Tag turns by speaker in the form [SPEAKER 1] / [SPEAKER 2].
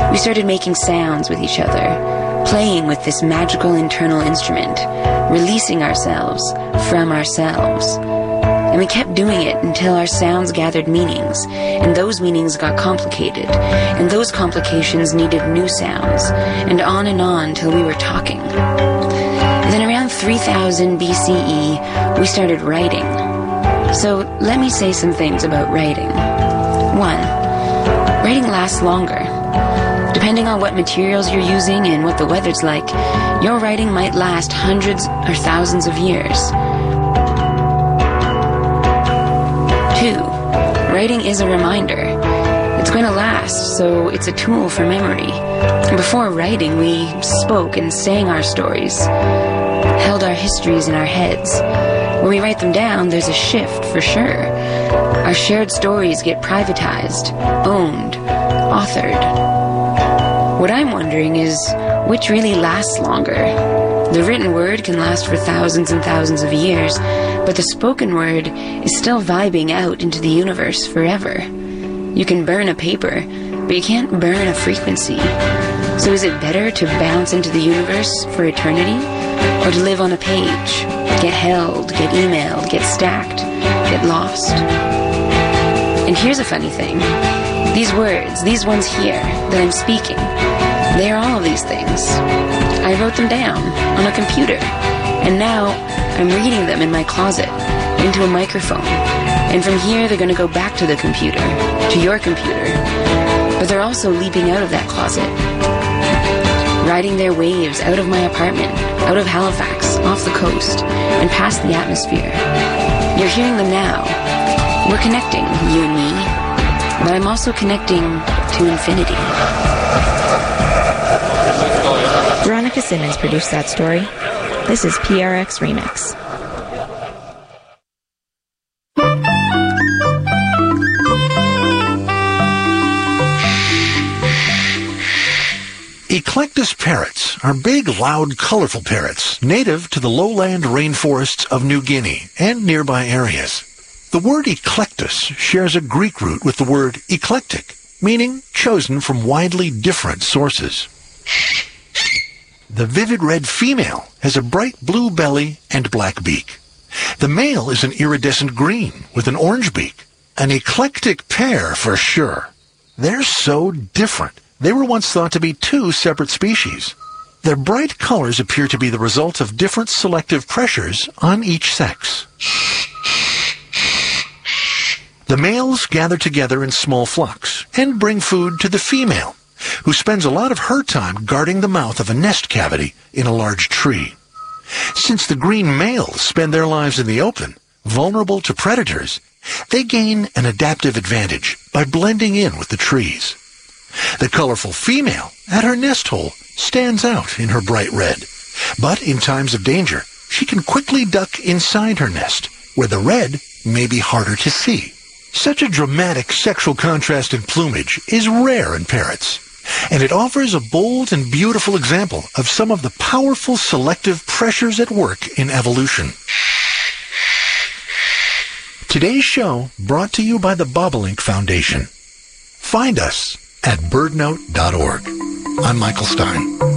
[SPEAKER 1] We started making sounds with each other, playing with this magical internal instrument, releasing ourselves from ourselves. And we kept doing it until our sounds gathered meanings, and those meanings got complicated, and those complications needed new sounds, and on till we were talking. Then around 3000 BCE, we started writing. So let me say some things about writing. 1. Writing lasts longer. Depending on what materials you're using and what the weather's like, your writing might last hundreds or thousands of years. 2. Writing is a reminder. It's going to last, so it's a tool for memory. Before writing, we spoke and sang our stories, held our histories in our heads. When we write them down, there's a shift for sure. Our shared stories get privatized, owned, authored. What I'm wondering is, which really lasts longer? The written word can last for thousands and thousands of years, but the spoken word is still vibing out into the universe forever. You can burn a paper, but you can't burn a frequency. So is it better to bounce into the universe for eternity, or to live on a page, get held, get emailed, get stacked, get lost? And here's a funny thing. These words, these ones here that I'm speaking, they are all of these things. I wrote them down on a computer, and now I'm reading them in my closet, into a microphone. And from here, they're going to go back to the computer, to your computer. But they're also leaping out of that closet, riding their waves out of my apartment, out of Halifax, off the coast, and past the atmosphere. You're hearing them now. We're connecting, you and me, but I'm also connecting to infinity.
[SPEAKER 2] Veronica Simmons produced that story. This is PRX Remix.
[SPEAKER 3] Eclectus parrots are big, loud, colorful parrots native to the lowland rainforests of New Guinea and nearby areas. The word eclectus shares a Greek root with the word eclectic, meaning chosen from widely different sources. The vivid red female has a bright blue belly and black beak. The male is an iridescent green with an orange beak. An eclectic pair for sure. They're so different. They were once thought to be two separate species. Their bright colors appear to be the result of different selective pressures on each sex. The males gather together in small flocks and bring food to the female, who spends a lot of her time guarding the mouth of a nest cavity in a large tree. Since the green males spend their lives in the open, vulnerable to predators, they gain an adaptive advantage by blending in with the trees. The colorful female at her nest hole stands out in her bright red, but in times of danger, she can quickly duck inside her nest, where the red may be harder to see. Such a dramatic sexual contrast in plumage is rare in parrots, and it offers a bold and beautiful example of some of the powerful selective pressures at work in evolution. Today's show brought to you by the Bobolink Foundation. Find us at birdnote.org. I'm Michael Stein.